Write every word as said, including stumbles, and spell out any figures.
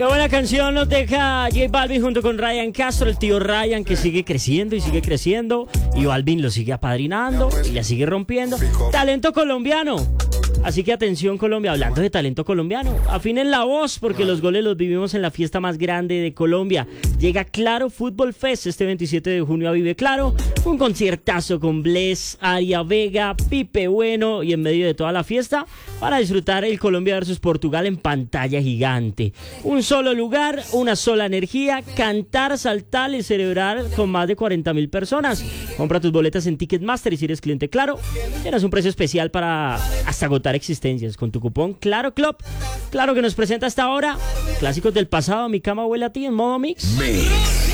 Qué buena canción nos deja J Balvin junto con Ryan Castro, el tío Ryan, que sigue creciendo y sigue creciendo, y Balvin lo sigue apadrinando y la sigue rompiendo. Talento colombiano. Así que atención, Colombia, hablando de talento colombiano, afinen la voz porque los goles los vivimos en la fiesta más grande de Colombia. Llega Claro Fútbol Fest este veintisiete de junio a Vive Claro, un conciertazo con Bless, Aria Vega, Pipe Bueno, y en medio de toda la fiesta para disfrutar el Colombia versus Portugal en pantalla gigante. Un solo lugar, una sola energía, cantar, saltar y celebrar con más de cuarenta mil personas. Compra tus boletas en Ticketmaster y si eres cliente Claro, tienes un precio especial para hasta agotar existencias con tu cupón Claro Club. Claro que nos presenta hasta ahora clásicos del pasado. Mi cama huele a ti en modo mix. Mix.